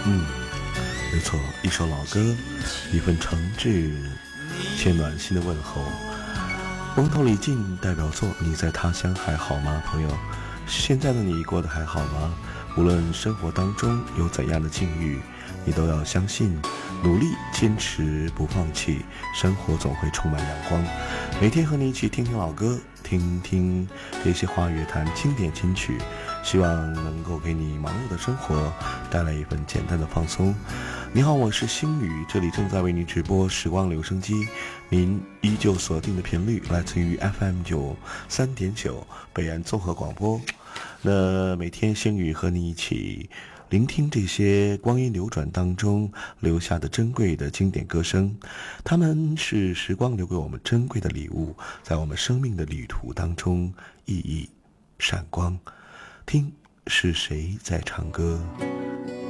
嗯，没错，一首老歌，一份诚挚且暖心的问候。蒙头李静代表作，你在他乡还好吗？朋友，现在的你过得还好吗？无论生活当中有怎样的境遇，你都要相信，努力坚持不放弃，生活总会充满阳光。每天和你一起听听老歌，听听这些华语乐坛经典金曲，希望能够给你忙碌的生活带来一份简单的放松。你好，我是星宇，这里正在为你直播时光留声机，您依旧锁定的频率来自于 FM93.9 北安综合广播。那每天星宇和你一起聆听这些光阴流转当中留下的珍贵的经典歌声，它们是时光留给我们珍贵的礼物，在我们生命的旅途当中熠熠闪光。听是谁在唱歌？